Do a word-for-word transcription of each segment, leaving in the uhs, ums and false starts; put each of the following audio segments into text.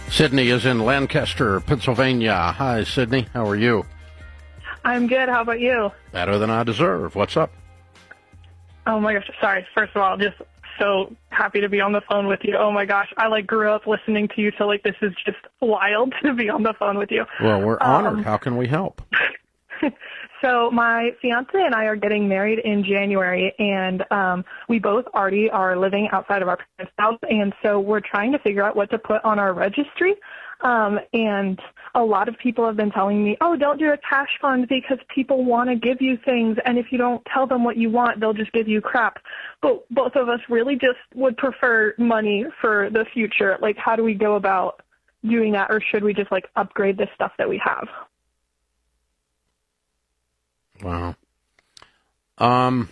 Sydney is in Lancaster, Pennsylvania. Hi, Sydney. How are you? I'm good. How about you? Better than I deserve. What's up? Oh, my gosh. Sorry. First of all, just so happy to be on the phone with you. Oh, my gosh. I, like, grew up listening to you, so, like, this is just wild to be on the phone with you. Well, we're honored. Um, How can we help? So my fiance and I are getting married in January, and um, we both already are living outside of our parents' house, and so we're trying to figure out what to put on our registry. Um, and a lot of people have been telling me, oh, don't do a cash fund because people want to give you things, and if you don't tell them what you want, they'll just give you crap. But both of us really just would prefer money for the future. Like, how do we go about doing that, or should we just, like, upgrade the stuff that we have? Wow. Um,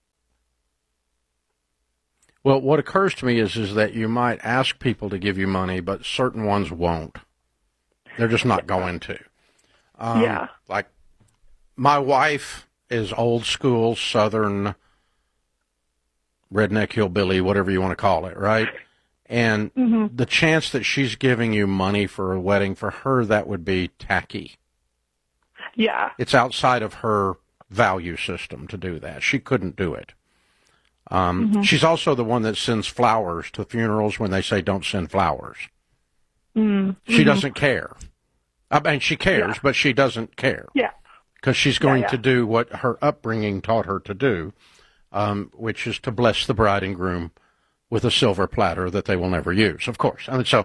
well, what occurs to me is is that you might ask people to give you money, but certain ones won't. They're just not going to. Um, yeah. Like, my wife is old school Southern redneck hillbilly, whatever you want to call it, right? And mm-hmm. the chance that she's giving you money for a wedding, for her, that would be tacky. Yeah. It's outside of her value system to do that. She couldn't do it. Um, mm-hmm. She's also the one that sends flowers to funerals when they say don't send flowers. Mm-hmm. She doesn't care. I mean, she cares, yeah. but she doesn't care. Yeah. Because she's going yeah, yeah. to do what her upbringing taught her to do, um, which is to bless the bride and groom with a silver platter that they will never use, of course. I mean, so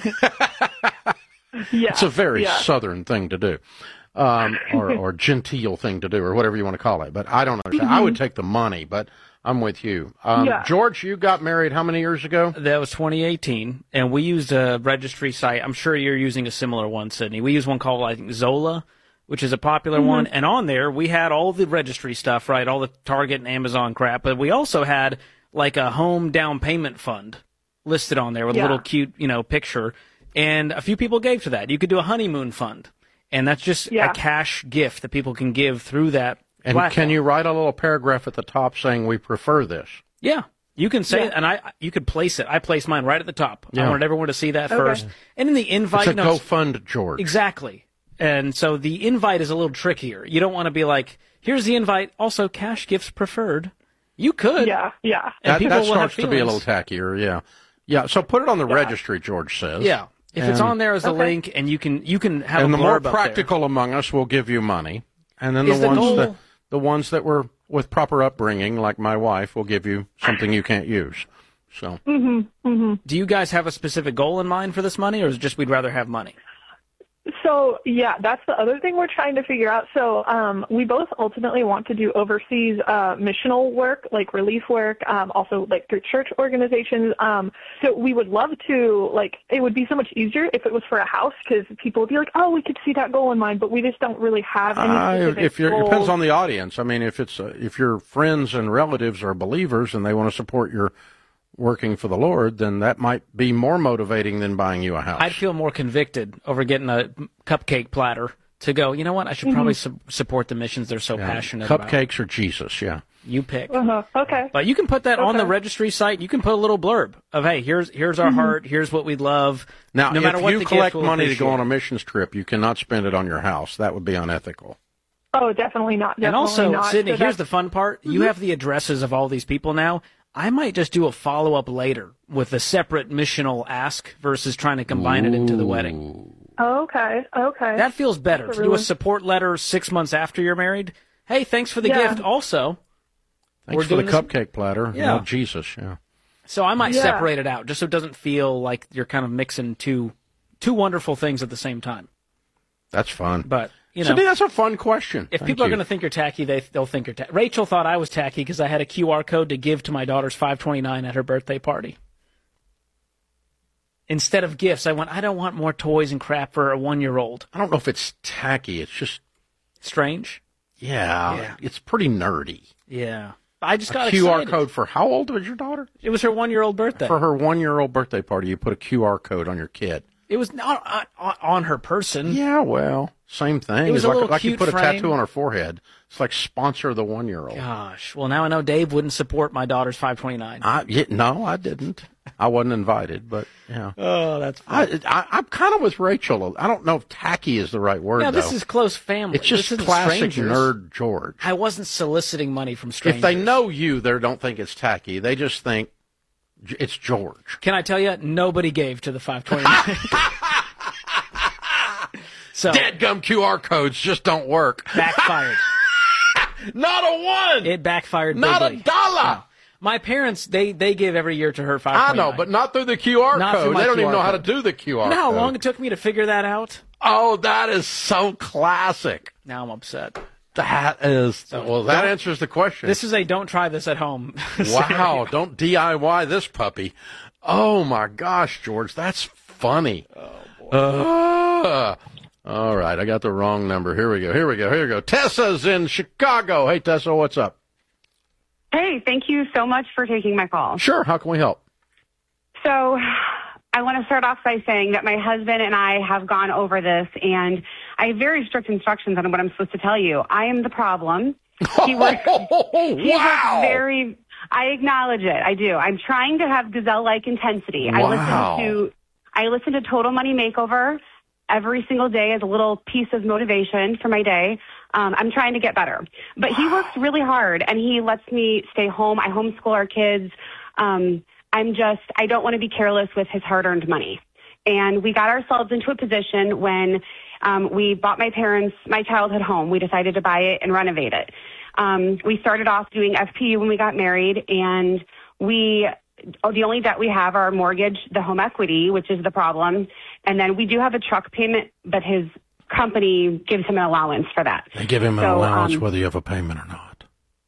yeah. it's a very yeah. Southern thing to do. Um, or, or genteel thing to do, or whatever you want to call it. But I don't understand. Mm-hmm. I would take the money, but I'm with you. Um, yeah. George, you got married how many years ago? That was twenty eighteen, and we used a registry site. I'm sure you're using a similar one, Sydney. We use one called, I think, Zola, which is a popular mm-hmm. one. And on there, we had all the registry stuff, right, all the Target and Amazon crap. But we also had, like, a home down payment fund listed on there with yeah. a little cute, you know, picture. And a few people gave to that. You could do a honeymoon fund. And that's just yeah. a cash gift that people can give through that And platform. Can you write a little paragraph at the top saying we prefer this? Yeah. You can say yeah. it, and I you could place it. I placed mine right at the top. Yeah. I wanted everyone to see that okay. first. And in the invite... It's a no, go fund, George. Exactly. And so the invite is a little trickier. You don't want to be like, here's the invite, also cash gifts preferred. You could. Yeah, yeah. And That, people that will have starts to be a little feelings. tackier, yeah. Yeah, so put it on the yeah. registry, George says. Yeah. If and, it's on there as a okay. link, and you can you can have and a the more blurb up practical among us will give you money, and then Is the the ones goal- that the ones that were with proper upbringing, like my wife, will give you something you can't use. So, mm-hmm. Mm-hmm. there. Do you guys have a specific goal in mind for this money, or is it just we'd rather have money? So, yeah, that's the other thing we're trying to figure out. So um, we both ultimately want to do overseas uh, missional work, like relief work, um, also like through church organizations. Um, so we would love to, like, it would be so much easier if it was for a house, because people would be like, oh, we could see that goal in mind, but we just don't really have any uh, specific if you're, it goals. depends on the audience. I mean, if it's uh, if your friends and relatives are believers and they want to support your working for the Lord, then that might be more motivating than buying you a house. I'd feel more convicted over getting a cupcake platter to go, you know what, I should Mm-hmm. probably su- support the missions they're so Yeah. passionate about. Cupcakes or Jesus, yeah. You pick. Uh-huh. Okay. But you can put that on Okay. the registry site. You can put a little blurb of, hey, here's here's our Mm-hmm. heart, here's what we'd love. Now, no matter if what you the collect gift, we'll money to go on a appreciate it. missions trip, you cannot spend it on your house. That would be unethical. Oh, definitely not. Definitely And also, not. Sydney, So here's that's- the fun part. You Mm-hmm. have the addresses of all these people now. I might just do a follow-up later with a separate missional ask versus trying to combine it into the wedding. Okay, okay. That feels better, That's to a do a really- support letter six months after you're married. Hey, thanks for the Yeah. gift. Also, Thanks We're for the doing this- cupcake platter. Yeah. Yeah. Jesus, yeah. so I might Yeah. separate it out just so it doesn't feel like you're kind of mixing two two wonderful things at the same time. That's fun. But, you know, Sydney, that's a fun question. if Thank people are you. going to think you're tacky, they, they'll think you're tacky. Rachel thought I was tacky because I had a Q R code to give to my daughter's five twenty-nine at her birthday party. Instead of gifts, I went, I don't want more toys and crap for a one-year-old. I don't know if it's tacky. It's just, Strange? yeah, Yeah. it's pretty nerdy. Yeah. I just A got Q R excited. code for how old was your daughter? It was her one-year-old birthday. For her one-year-old birthday party, you put a Q R code on your kid. It was not on, on her person. Yeah, well, same thing. It was it's a like, little like you cute put frame. a tattoo on her forehead. It's like sponsor the one-year-old. Gosh. Well, now I know Dave wouldn't support my daughter's five twenty-nine. I, yeah, no, I didn't. I wasn't invited, but yeah. Oh, that's funny. I, I, I'm kind of with Rachel. I don't know if tacky is the right word, No, though. this is close family. It's just This isn't classic strangers. nerd George. I wasn't soliciting money from strangers. If they know you, they don't think it's tacky. They just think it's George. Can I tell you, nobody gave to the five twenty-nine. So, Deadgum Q R codes just don't work. backfired. Not a one. It backfired Not bigly. a dollar. No. My parents, they, they give every year to her five I twenty-nine. know, but not through the Q R Not through code. my They don't Q R even know how to code. do the Q R You know how code. long it took me to figure that out? Oh, that is so classic. Now I'm upset. That is, well, that don't- answers the question. This is a don't try this at home. Wow, scenario. don't D I Y this puppy. Oh, my gosh, George, that's funny. Oh, boy. Uh, all right, I got the wrong number. Here we go, here we go, here we go. Tessa's in Chicago. Hey, Tessa, what's up? Hey, thank you so much for taking my call. Sure, how can we help? So I want to start off by saying that my husband and I have gone over this, and I have very strict instructions on what I'm supposed to tell you. I am the problem. He works, Oh, he wow. works very, I acknowledge it. I do. I'm trying to have gazelle-like intensity. Wow. I listen to, I listen to Total Money Makeover every single day as a little piece of motivation for my day. Um, I'm trying to get better. But he works really hard, and he lets me stay home. I homeschool our kids. Um, I'm just, I don't want to be careless with his hard-earned money. And we got ourselves into a position when um, we bought my parents' my childhood home. We decided to buy it and renovate it. Um, we started off doing F P U when we got married, and we oh, the only debt we have are our mortgage, the home equity, which is the problem. And then we do have a truck payment, but his company gives him an allowance for that. They give him an So, allowance um, whether you have a payment or not.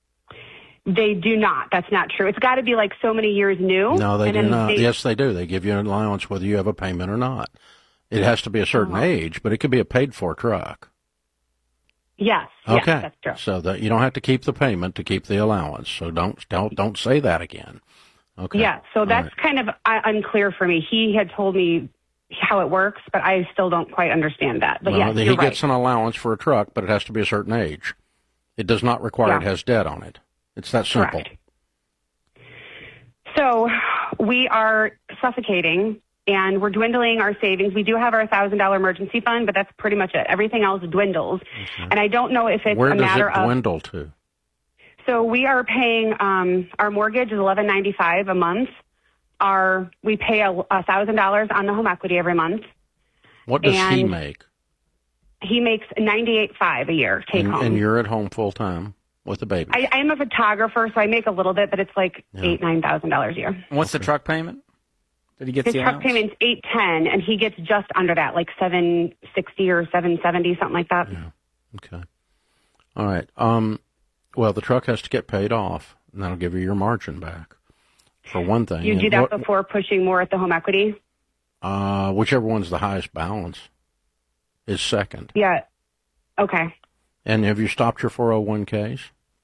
They do not. That's not true. It's got to be like so many years new. No, they and do then not. they- Yes, they do. They give you an allowance whether you have a payment or not. It has to be a certain Oh. age, but it could be a paid-for truck. Yes. Okay, Yes, that's true. so that you don't have to keep the payment to keep the allowance. So don't don't don't say that again. Okay. Yeah. So All that's right. kind of uh, unclear for me. He had told me how it works, but I still don't quite understand that. But Well, yes, he you're gets right. an allowance for a truck, but it has to be a certain age. It does not require Yeah. it has debt on it. It's that simple. Correct. So we are suffocating, and we're dwindling our savings. We do have our one thousand dollars emergency fund, but that's pretty much it. Everything else dwindles. And I don't know if it's Where a does matter it of... dwindle to? So we are paying, um, our mortgage is eleven ninety-five a month. Our, we pay a one thousand dollars on the home equity every month. What does he and- make? He makes ninety-eight five a year take And, home. and you're at home full time with the baby. I, I am a photographer, so I make a little bit, but it's like Yeah. eight, nine thousand dollars a year. What's the truck payment? Did he get His the truck allowance? payment's eight ten, and he gets just under that, like seven sixty or seven seventy, something like that. Yeah. Okay. All right. Um, well, the truck has to get paid off, and that'll give you your margin back, for one thing. You do And that what- before pushing more at the home equity. Uh, whichever one's the highest balance is second. Yeah. Okay. And have you stopped your four oh one k's?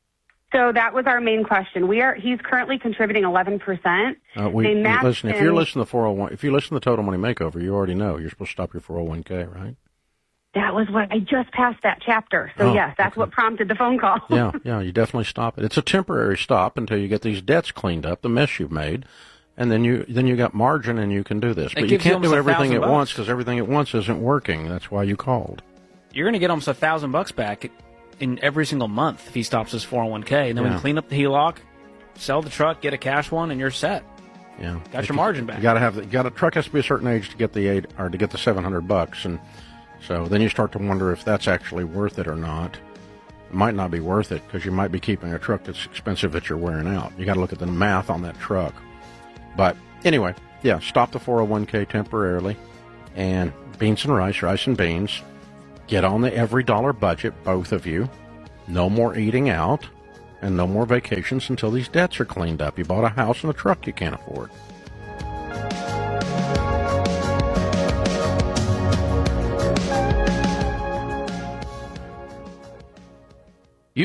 So that was our main question. We are. He's currently contributing eleven percent. Uh, we, They matched listen, if you're him- listening to four oh one, if you listen to Total Money Makeover, you already know you're supposed to stop your four oh one k, right? That was what I just passed that chapter. So Oh, yes, that's okay. what prompted the phone call. Yeah, yeah, you definitely stop it. It's a temporary stop until you get these debts cleaned up, the mess you've made, and then you then you got margin and you can do this. It But you gives you can't do almost a everything thousand at once bucks. because everything at once isn't working. That's why you called. You're going to get almost a thousand bucks back in every single month if he stops his four oh one k. And then when Yeah. you clean up the H E L O C, sell the truck, get a cash one, and you're set. Yeah, Got If your you- margin back. You got to have the got a truck has to be a certain age to get the eight or to get the seven hundred bucks, and so then you start to wonder if that's actually worth it or not. It might not be worth it because you might be keeping a truck that's expensive that you're wearing out. You got to look at the math on that truck. But anyway, yeah, stop the four oh one k temporarily, and beans and rice, rice and beans. Get on the every dollar budget, both of you. No more eating out, and no more vacations until these debts are cleaned up. You bought a house and a truck you can't afford. You've worked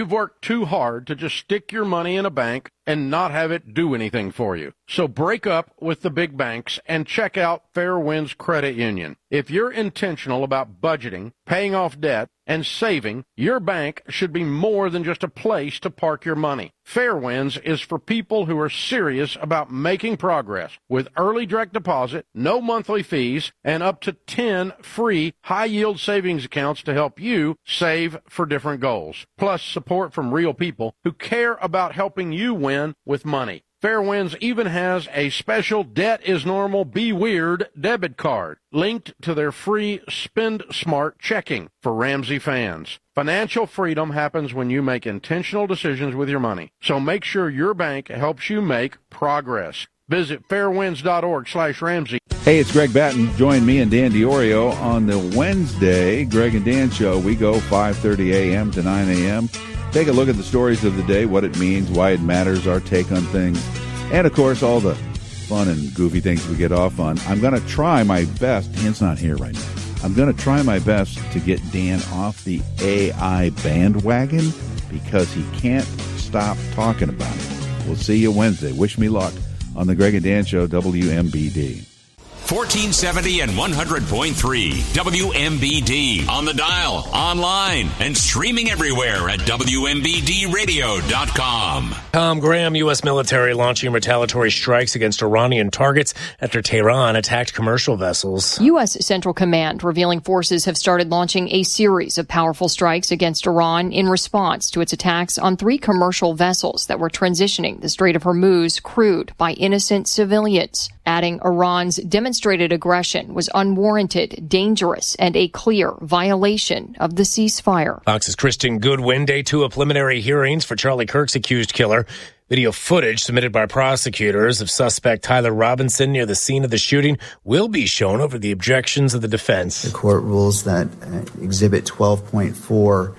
too hard to just stick your money in a bank and not have it do anything for you. So break up with the big banks and check out Fairwinds Credit Union. If you're intentional about budgeting, paying off debt, and saving, your bank should be more than just a place to park your money. Fairwinds is for people who are serious about making progress with early direct deposit, no monthly fees, and up to ten free high-yield savings accounts to help you save for different goals. Plus support from real people who care about helping you win with money. Fairwinds even has a special Debt is Normal, Be Weird debit card linked to their free Spend Smart checking for Ramsey fans. Financial freedom happens when you make intentional decisions with your money. So make sure your bank helps you make progress. Visit fairwinds.org slash Ramsey. Hey, it's Greg Batten. Join me and Dan DiOrio on the Wednesday Greg and Dan Show. We go five thirty a.m. to nine a.m. Take a look at the stories of the day, what it means, why it matters, our take on things, and, of course, all the fun and goofy things we get off on. I'm going to try my best. Dan's not here right now. I'm going to try my best to get Dan off the A I bandwagon because he can't stop talking about it. We'll see you Wednesday. Wish me luck on the Greg and Dan Show, W M B D. fourteen seventy and one hundred point three W M B D. On the dial, online, and streaming everywhere at W M B D radio dot com. Tom Graham, U S military launching retaliatory strikes against Iranian targets after Tehran attacked commercial vessels. U S Central Command revealing forces have started launching a series of powerful strikes against Iran in response to its attacks on three commercial vessels that were transitioning the Strait of Hormuz crewed by innocent civilians, adding Iran's demonstrated aggression was unwarranted, dangerous, and a clear violation of the ceasefire. Fox's Kristen Goodwin, day two of preliminary hearings for Charlie Kirk's accused killer. Video footage submitted by prosecutors of suspect Tyler Robinson near the scene of the shooting will be shown over the objections of the defense. The court rules that uh, Exhibit twelve point four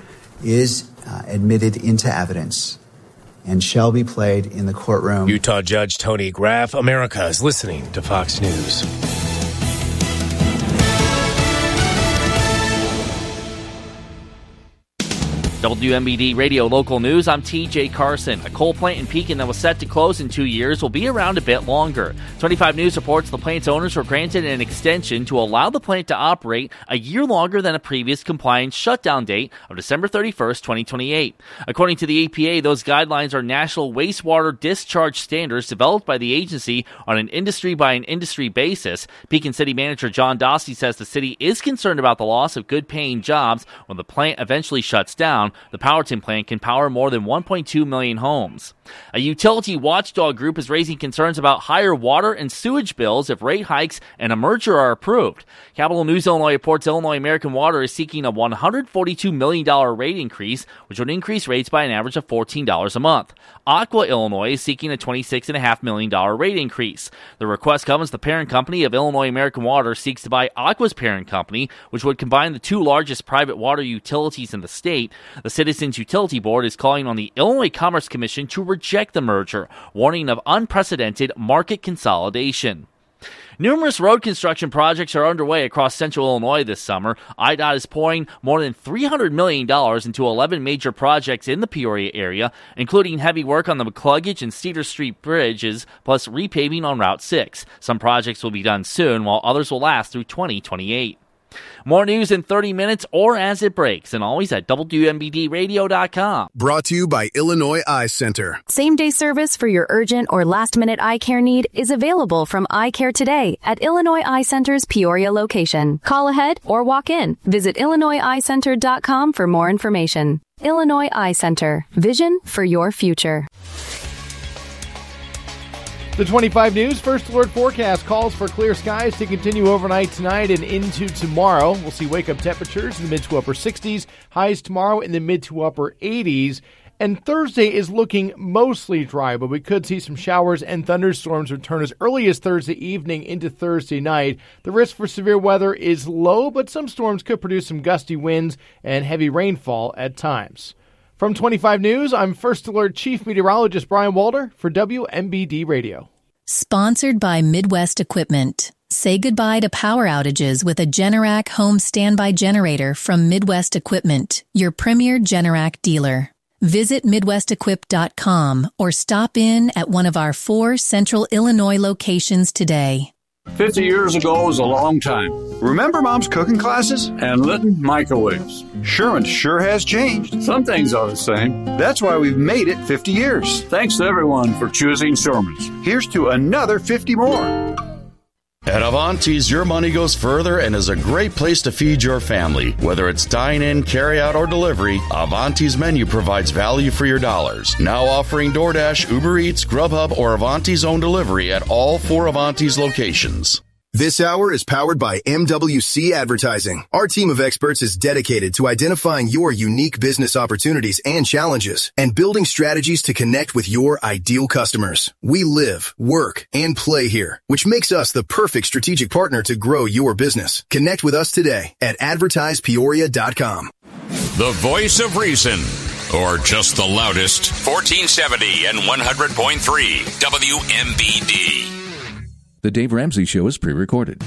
is uh, admitted into evidence and shall be played in the courtroom. Utah Judge Tony Graff, America is listening to Fox News. W M B D Radio Local News, I'm T J Carson. A coal plant in Pekin that was set to close in two years will be around a bit longer. twenty-five News reports the plant's owners were granted an extension to allow the plant to operate a year longer than a previous compliance shutdown date of December thirty-first, twenty twenty-eight. According to the E P A, those guidelines are national wastewater discharge standards developed by the agency on an industry-by-an-industry basis. Pekin City Manager John Dossi says the city is concerned about the loss of good-paying jobs when the plant eventually shuts down. The Powerton plant can power more than one point two million homes. A utility watchdog group is raising concerns about higher water and sewage bills if rate hikes and a merger are approved. Capital News Illinois reports Illinois American Water is seeking a one hundred forty-two million dollars rate increase, which would increase rates by an average of fourteen dollars a month. Aqua Illinois is seeking a twenty-six point five million dollars rate increase. The request comes as the parent company of Illinois American Water seeks to buy Aqua's parent company, which would combine the two largest private water utilities in the state. The Citizens Utility Board is calling on the Illinois Commerce Commission to reject the merger, warning of unprecedented market consolidation. Numerous road construction projects are underway across central Illinois this summer. I D O T is pouring more than three hundred million dollars into eleven major projects in the Peoria area, including heavy work on the McCluggage and Cedar Street bridges, plus repaving on Route six. Some projects will be done soon, while others will last through twenty twenty-eight. More news in thirty minutes or as it breaks, and always at W M B D radio dot com. Brought to you by Illinois Eye Center. Same-day service for your urgent or last-minute eye care need is available from Eye Care today at Illinois Eye Center's Peoria location. Call ahead or walk in. Visit Illinois Eye Center dot com for more information. Illinois Eye Center. Vision for your future. The twenty-five News First Alert forecast calls for clear skies to continue overnight tonight and into tomorrow. We'll see wake-up temperatures in the mid to upper sixties, highs tomorrow in the mid to upper eighties. And Thursday is looking mostly dry, but we could see some showers and thunderstorms return as early as Thursday evening into Thursday night. The risk for severe weather is low, but some storms could produce some gusty winds and heavy rainfall at times. From twenty-five News, I'm First Alert Chief Meteorologist Brian Walter for W M B D Radio. Sponsored by Midwest Equipment. Say goodbye to power outages with a Generac home standby generator from Midwest Equipment, your premier Generac dealer. Visit Midwest Equip dot com or stop in at one of our four Central Illinois locations today. fifty years ago was a long time. Remember Mom's cooking classes? And Litton microwaves. Sherman sure has changed. Some things are the same. That's why we've made it fifty years. Thanks to everyone for choosing Sherman's. Here's to another fifty more. At Avanti's, your money goes further and is a great place to feed your family. Whether it's dine-in, carry-out, or delivery, Avanti's menu provides value for your dollars. Now offering DoorDash, Uber Eats, Grubhub, or Avanti's own delivery at all four Avanti's locations. This hour is powered by M W C Advertising. Our team of experts is dedicated to identifying your unique business opportunities and challenges and building strategies to connect with your ideal customers. We live, work, and play here, which makes us the perfect strategic partner to grow your business. Connect with us today at advertise peoria dot com. The voice of reason, or just the loudest, fourteen seventy and one hundred point three W M B D. The Dave Ramsey Show is pre-recorded.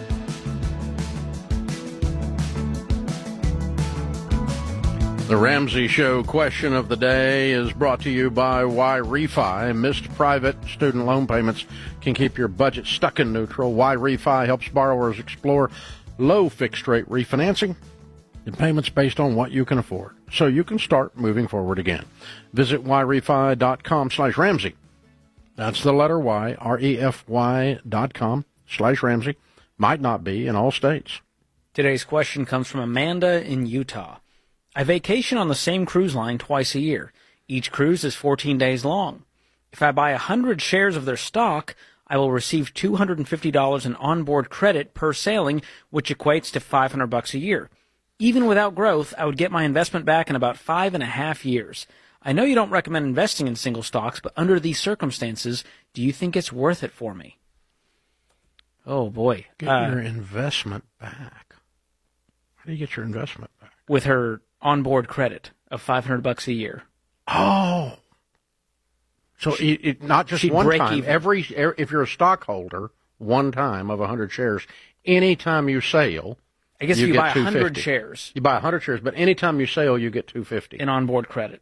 The Ramsey Show question of the day is brought to you by Y Refi. Missed private student loan payments can keep your budget stuck in neutral. Y Refi helps borrowers explore low fixed-rate refinancing and payments based on what you can afford, so you can start moving forward again. Visit y refi dot com slash Ramsey. That's the letter Y, R E F Y dot com slash Ramsey. Might not be in all states. Today's question comes from Amanda in Utah. I vacation on the same cruise line twice a year. Each cruise is fourteen days long. If I buy one hundred shares of their stock, I will receive two hundred fifty dollars in onboard credit per sailing, which equates to five hundred bucks a year. Even without growth, I would get my investment back in about five and a half years. I know you don't recommend investing in single stocks, but under these circumstances, do you think it's worth it for me? Oh, boy. Get uh, your investment back. How do you get your investment back? With her onboard credit of five hundred bucks a year. Oh. So she, it, it, not just one time. Even. Every If you're a stockholder, one time of one hundred shares, anytime you sail, I guess you if you get buy one hundred shares. You buy one hundred shares, but anytime you sail, you get two hundred fifty in onboard credit.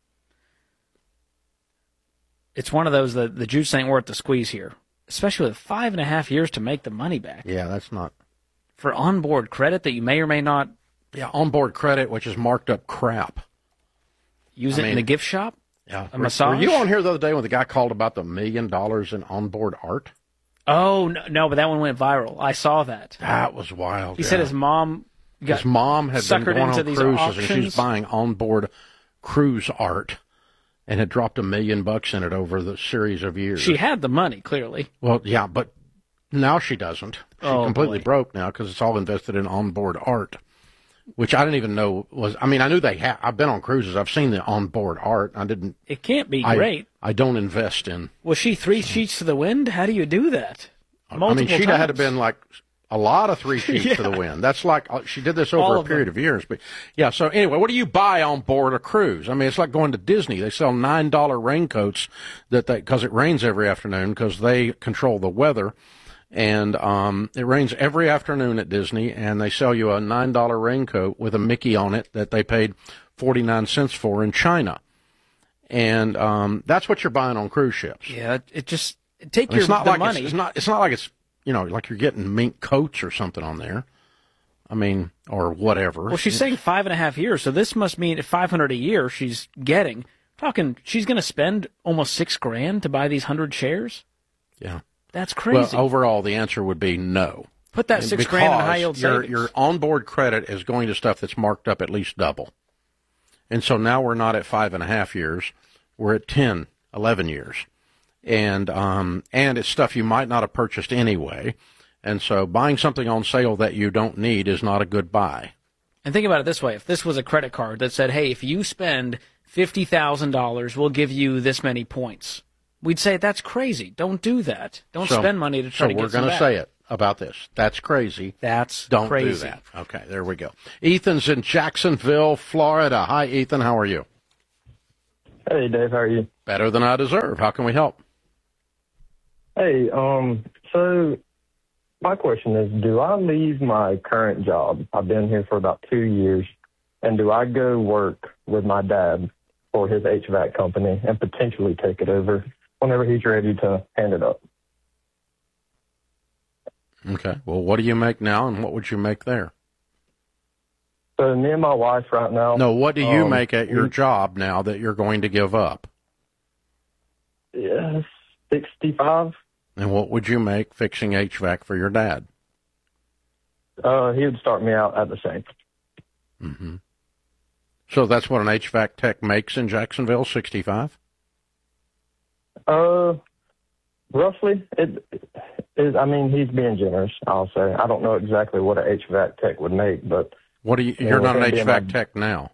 It's one of those that the juice ain't worth the squeeze here, especially with five and a half years to make the money back. Yeah, that's not. For onboard credit that you may or may not. Yeah, onboard credit, which is marked up crap. Use I it mean, in a gift shop? Yeah. A were, massage? Were you on here the other day when the guy called about the million dollars in onboard art? Oh, no, no, but that one went viral. I saw that. That was wild. He yeah. said his mom got His mom had been going into on these cruises auctions. and she's buying onboard cruise art and had dropped a million bucks in it over the series of years. She had the money, clearly. Well, yeah, but now she doesn't. She's oh, completely boy. broke now because it's all invested in onboard art, which I didn't even know was. I mean, I knew they had. I've been on cruises. I've seen the onboard art. I didn't. It can't be I, great. I don't invest in. Was she three sheets to the wind? How do you do that? Multiple I mean, she'd times. had to been like a lot of three sheets yeah. to the wind. That's like she did this over All a of period them. of years. But yeah, so anyway, what do you buy on board a cruise? I mean, it's like going to Disney. They sell nine dollar raincoats that they because it rains every afternoon because they control the weather. And um, it rains every afternoon at Disney, and they sell you a nine dollar raincoat with a Mickey on it that they paid forty-nine cents for in China. And um, that's what you're buying on cruise ships. Yeah, it just take I mean, your it's not the like money. It's, it's not. It's not like it's you know like you're getting mink coats or something on there. I mean, or whatever. Well, she's it's, saying five and a half years, so this must mean five hundred a year. She's getting talking. She's going to spend almost six grand to buy these hundred shares. Yeah. That's crazy. Well, overall, the answer would be no. Put that and six grand in high yield your, savings. Your onboard credit is going to stuff that's marked up at least double. And so now we're not at five and a half years. We're at ten, eleven years. And, um, and it's stuff you might not have purchased anyway. And so buying something on sale that you don't need is not a good buy. And think about it this way. If this was a credit card that said, hey, if you spend fifty thousand dollars, we'll give you this many points. We'd say, that's crazy. Don't do that. Don't so, spend money to try so to get we're going to say it about this. That's crazy. That's Don't crazy. do that. Okay, there we go. Ethan's in Jacksonville, Florida. Hi, Ethan. How are you? Hey, Dave. How are you? Better than I deserve. How can we help? Hey, um, so my question is, do I leave my current job? I've been here for about two years, and do I go work with my dad for his H V A C company and potentially take it over whenever he's ready to hand it up. Okay. Well, what do you make now, and what would you make there? So me and my wife right now. No, what do you um, make at your we- job now that you're going to give up? Yeah, sixty-five. And what would you make fixing H V A C for your dad? Uh, he would start me out at the same. Mm-hmm. So that's what an H V A C tech makes in Jacksonville, sixty-five? Uh, roughly. It is. I mean, he's being generous. I'll say. I don't know exactly what an H V A C tech would make, but What do you? you You're know, not an with him H V A C being tech now.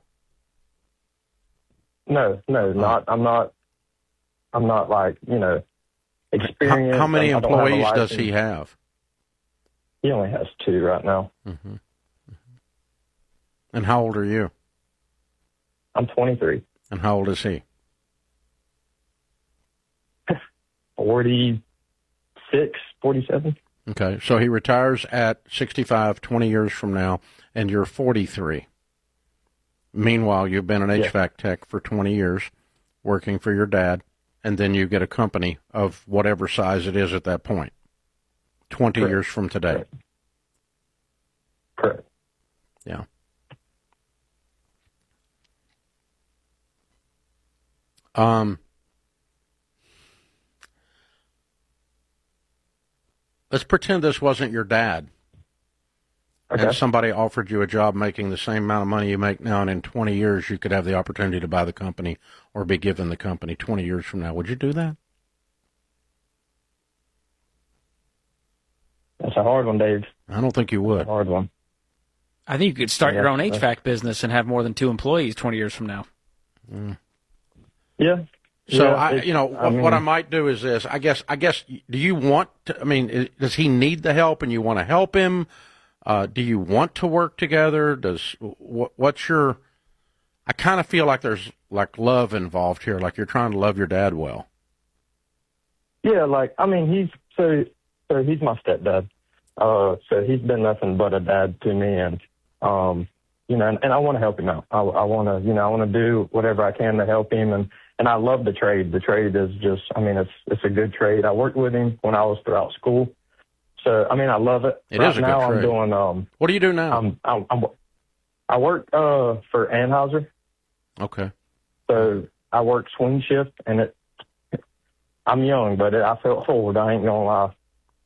No, no, not. I'm not. I'm not like you know, How, experienced. how many I don't have a employees does license. he have? He only has two right now. Mm-hmm. And how old are you? I'm twenty-three. And how old is he? forty-six, forty-seven. Okay, so he retires at sixty-five, twenty years from now, and you're forty-three. Meanwhile, you've been an Yeah. H V A C tech for twenty years, working for your dad, and then you get a company of whatever size it is at that point, twenty Correct. years from today. Correct. Correct. Yeah. Um, let's pretend this wasn't your dad. Okay. And somebody offered you a job making the same amount of money you make now, and in twenty years you could have the opportunity to buy the company or be given the company twenty years from now. Would you do that? That's a hard one, Dave. I don't think you would. Hard one. I think you could start your Yeah, own H V A C business and have more than two employees twenty years from now. Mm. Yeah. So Yeah, I, it- you know, what I I, mean- what I might do is this. I guess, I guess, do you want to? I mean, i- does he need the help, and you want to help him? Uh, do you want to work together? Does what, what's your? I kind of feel like there's like love involved here. Like you're trying to love your dad well. Yeah, like I mean, he's so so he's my stepdad. Uh, so he's been nothing but a dad to me, and um, you know, and, and I want to help him out. I, I want to, you know, I want to do whatever I can to help him, and and I love the trade. The trade is just, I mean, it's it's a good trade. I worked with him when I was throughout school, so I mean, I love it. It right is a good now, trade. I'm doing. Um, What do you do now? I'm, I'm, I'm I work uh for Anheuser. Okay. So I work swing shift, and it. I'm young, but it, I feel old. I ain't gonna lie.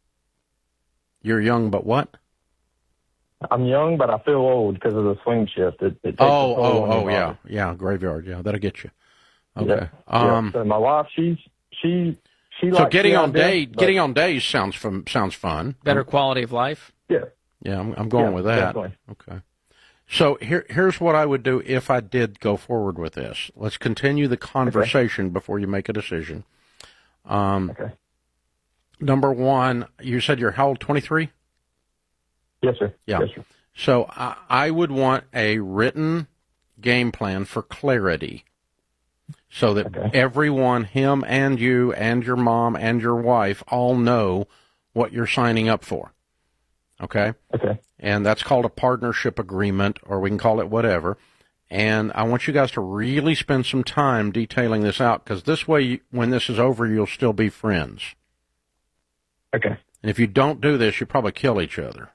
You're young, but what? I'm young, but I feel old because of the swing shift. It, it takes Oh, a toll oh, on your oh, yeah, body. yeah, graveyard, yeah, that'll get you. Okay. Yeah. Yeah. Um, So my wife, she's she she so likes getting the on idea, day, but- getting on days sounds fun. Sounds fun. Better quality of life. Yeah. Yeah, I'm, I'm going Yeah, with that. definitely. Okay. So here, here's what I would do if I did go forward with this. Let's continue the conversation before you make a decision. Um, okay. Number one, you said you're how old? twenty-three? Yes, sir. Yeah. Yes, sir. So I, I would want a written game plan for clarity, so that everyone, him and you and your mom and your wife, all know what you're signing up for. Okay? Okay. And that's called a partnership agreement, or we can call it whatever. And I want you guys to really spend some time detailing this out, because this way, when this is over, you'll still be friends. Okay. And if you don't do this, you probably kill each other.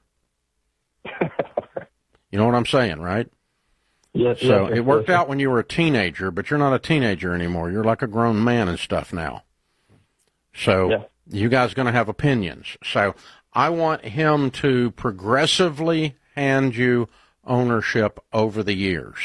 You know what I'm saying, right? Yes. So yes, sir. it worked Yes, sir. out when you were a teenager, but you're not a teenager anymore. You're like a grown man and stuff now. So Yeah. you guys are going to have opinions. So I want him to progressively hand you ownership over the years.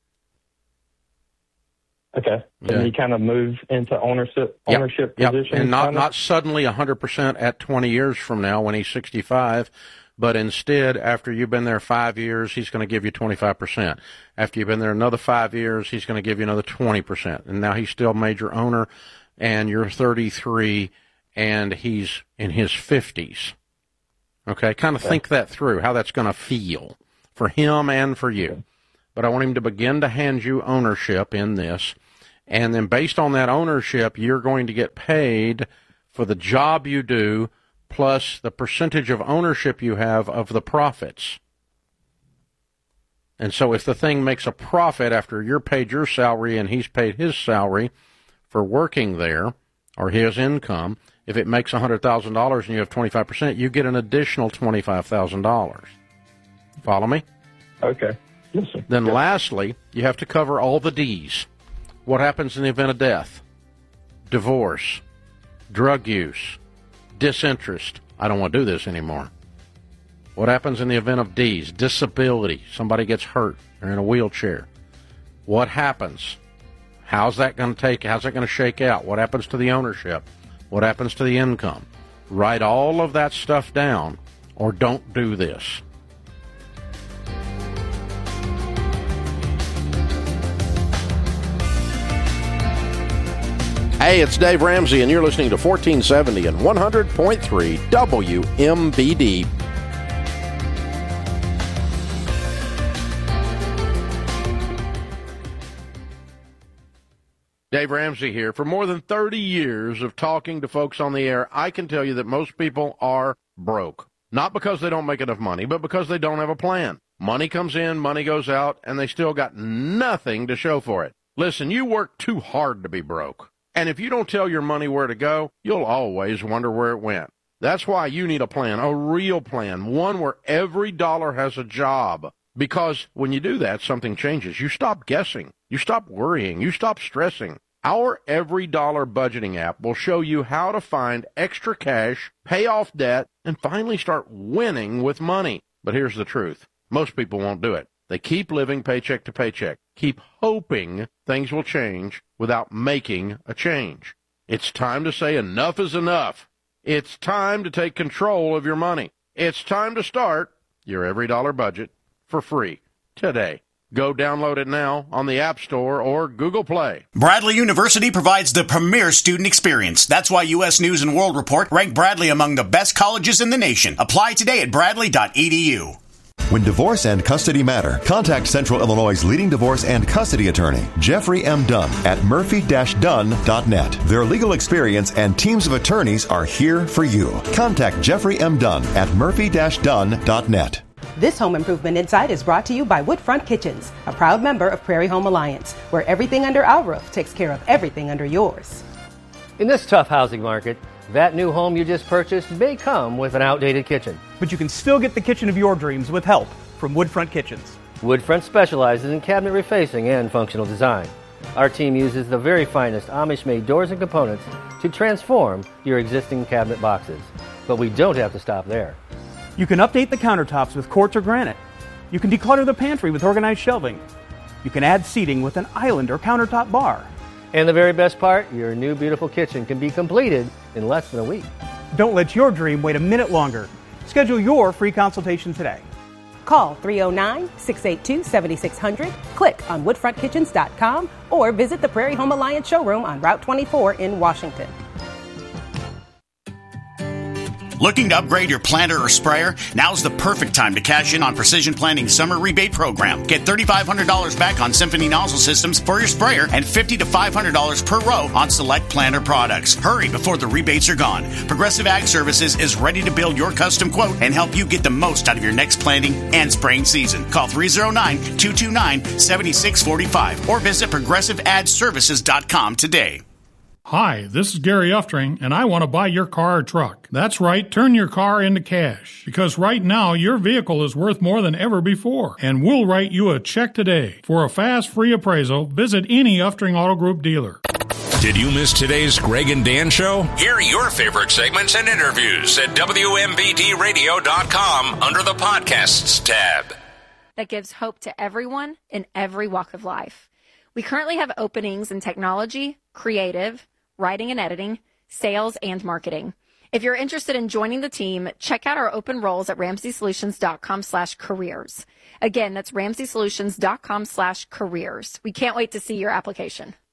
Okay. Okay. And he kind of moves into ownership Yep, ownership yep. position. And not, kinda? not suddenly one hundred percent at twenty years from now when he's sixty-five, but instead, after you've been there five years, he's going to give you twenty-five percent. After you've been there another five years, he's going to give you another twenty percent. And now he's still major owner, and you're thirty-three, and he's in his fifties. Okay? Kind of Okay. think that through, how that's going to feel for him and for you. But I want him to begin to hand you ownership in this. And then based on that ownership, you're going to get paid for the job you do plus the percentage of ownership you have of the profits. And so if the thing makes a profit after you're paid your salary and he's paid his salary for working there, or his income, if it makes one hundred thousand dollars and you have twenty-five percent, you get an additional twenty-five thousand dollars. Follow me? Okay. Yes, sir. Then yes. lastly, you have to cover all the D's. What happens in the event of death? Divorce, drug use, disinterest. I don't want to do this anymore. What happens in the event of D's? Disability. Somebody gets hurt. They're in a wheelchair. What happens? How's that going to take? How's that going to shake out? What happens to the ownership? What happens to the income? Write all of that stuff down, or don't do this. Hey, it's Dave Ramsey, and you're listening to fourteen seventy and one hundred point three W M B D. Dave Ramsey here. For more than thirty years of talking to folks on the air, I can tell you that most people are broke. Not because they don't make enough money, but because they don't have a plan. Money comes in, money goes out, and they still got nothing to show for it. Listen, you work too hard to be broke. And if you don't tell your money where to go, you'll always wonder where it went. That's why you need a plan, a real plan, one where every dollar has a job. Because when you do that, something changes. You stop guessing. You stop worrying. You stop stressing. Our Every Dollar Budgeting app will show you how to find extra cash, pay off debt, and finally start winning with money. But here's the truth. Most people won't do it. They keep living paycheck to paycheck, keep hoping things will change without making a change. It's time to say enough is enough. It's time to take control of your money. It's time to start your Every Dollar Budget for free today. Go download it now on the App Store or Google Play. Bradley University provides the premier student experience. That's why U S News and World Report ranked Bradley among the best colleges in the nation. Apply today at bradley dot e d u. When divorce and custody matter, contact Central Illinois' leading divorce and custody attorney, Jeffrey M. Dunn, at murphy dash dunn dot net. Their legal experience and teams of attorneys are here for you. Contact Jeffrey M. Dunn at murphy dash dunn dot net. This Home Improvement Insight is brought to you by Woodfront Kitchens, a proud member of Prairie Home Alliance, where everything under our roof takes care of everything under yours. In this tough housing market, that new home you just purchased may come with an outdated kitchen. But you can still get the kitchen of your dreams with help from Woodfront Kitchens. Woodfront specializes in cabinet refacing and functional design. Our team uses the very finest Amish-made doors and components to transform your existing cabinet boxes. But we don't have to stop there. You can update the countertops with quartz or granite. You can declutter the pantry with organized shelving. You can add seating with an island or countertop bar. And the very best part, your new beautiful kitchen can be completed in less than a week. Don't let your dream wait a minute longer. Schedule your free consultation today. Call three oh nine, six eight two, seven six zero zero, click on woodfront kitchens dot com, or visit the Prairie Home Alliance showroom on Route twenty-four in Washington. Looking to upgrade your planter or sprayer? Now's the perfect time to cash in on Precision Planting's summer rebate program. Get three thousand five hundred dollars back on Symphony nozzle systems for your sprayer and fifty to five hundred dollars per row on select planter products. Hurry before the rebates are gone. Progressive Ag Services is ready to build your custom quote and help you get the most out of your next planting and spraying season. Call three oh nine, two two nine, seven six four five or visit progressive ad services dot com today. Hi, this is Gary Uftring, and I want to buy your car or truck. That's right, turn your car into cash. Because right now, your vehicle is worth more than ever before. And we'll write you a check today. For a fast, free appraisal, visit any Uftring Auto Group dealer. Did you miss today's Greg and Dan show? Hear your favorite segments and interviews at W M B D radio dot com under the Podcasts tab. That gives hope to everyone in every walk of life. We currently have openings in technology, creative, writing and editing, sales, and marketing. If you're interested in joining the team, check out our open roles at ramsey solutions dot com slash careers. Again, that's ramsey solutions dot com slash careers. We can't wait to see your application.